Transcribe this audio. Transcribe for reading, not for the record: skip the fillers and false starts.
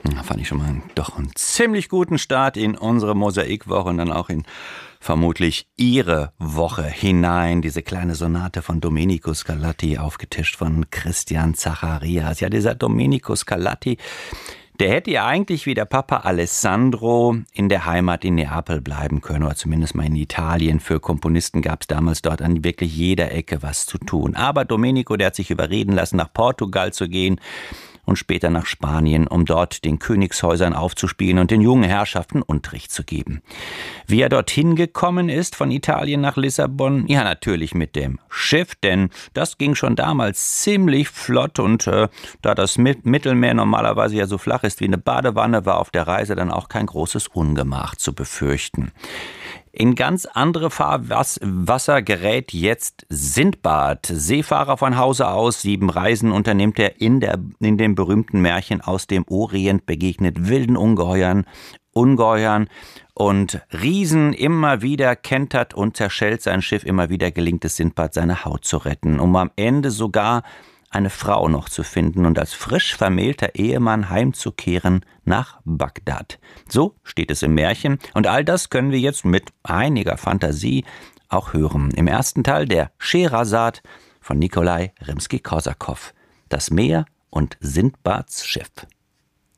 Da fand ich schon mal doch einen ziemlich guten Start in unsere Mosaikwoche und dann auch in vermutlich Ihre Woche hinein. Diese kleine Sonate von Domenico Scarlatti, aufgetischt von Christian Zacharias. Ja, dieser Domenico Scarlatti, der hätte ja eigentlich wie der Papa Alessandro in der Heimat in Neapel bleiben können, oder zumindest mal in Italien. Für Komponisten gab es damals dort an wirklich jeder Ecke was zu tun. Aber Domenico, der hat sich überreden lassen, nach Portugal zu gehen und später nach Spanien, um dort den Königshäusern aufzuspielen und den jungen Herrschaften Unterricht zu geben. Wie er dorthin gekommen ist, von Italien nach Lissabon? Ja, natürlich mit dem Schiff, denn das ging schon damals ziemlich flott und da das Mittelmeer normalerweise ja so flach ist wie eine Badewanne, war auf der Reise dann auch kein großes Ungemach zu befürchten. In ganz andere Fahrwasser gerät jetzt Sindbad. Seefahrer von Hause aus, 7 Reisen unternimmt er in dem berühmten Märchen aus dem Orient, begegnet wilden Ungeheuern und Riesen. Immer wieder kentert und zerschellt sein Schiff, immer wieder gelingt es Sindbad, seine Haut zu retten, um am Ende sogar eine Frau noch zu finden und als frisch vermählter Ehemann heimzukehren nach Bagdad. So steht es im Märchen und all das können wir jetzt mit einiger Fantasie auch hören. Im ersten Teil der Scheherazad von Nikolai Rimski-Korsakow. Das Meer und Sindbads Schiff.